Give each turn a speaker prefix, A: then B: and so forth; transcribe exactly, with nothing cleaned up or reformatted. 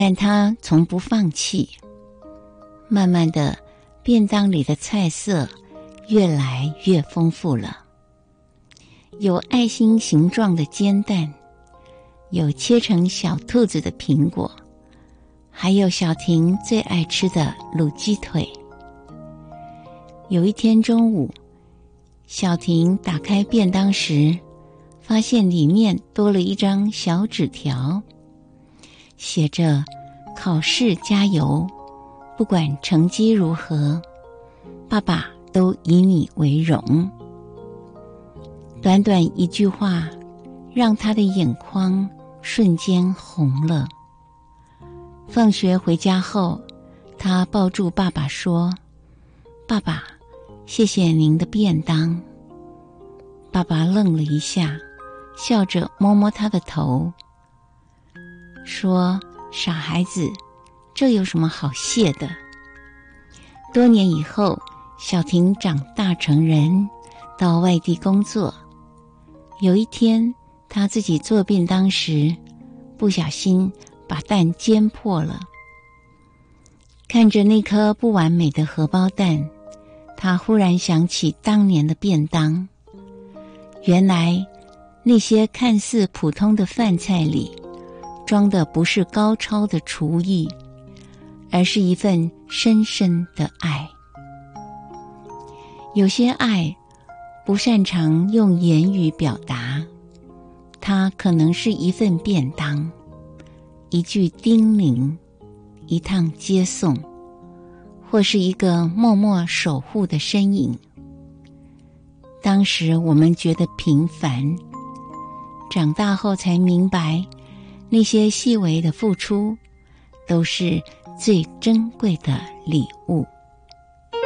A: 但他从不放弃。慢慢的，便当里的菜色越来越丰富了，有爱心形状的煎蛋，有切成小兔子的苹果，还有小婷最爱吃的卤鸡腿。有一天中午，小婷打开便当时，发现里面多了一张小纸条，写着考试加油，不管成绩如何，爸爸都以你为荣。短短一句话，让他的眼眶瞬间红了。放学回家后，他抱住爸爸说：爸爸，谢谢您的便当。爸爸愣了一下，笑着摸摸他的头，说：傻孩子，这有什么好谢的？多年以后，小婷长大成人，到外地工作。有一天，她自己做便当时，不小心把蛋煎破了。看着那颗不完美的荷包蛋，她忽然想起当年的便当。原来，那些看似普通的饭菜里，装的不是高超的厨艺，而是一份深深的爱。有些爱不擅长用言语表达，它可能是一份便当，一句叮咛，一趟接送，或是一个默默守护的身影。当时我们觉得平凡，长大后才明白，那些细微的付出都是最珍贵的礼物。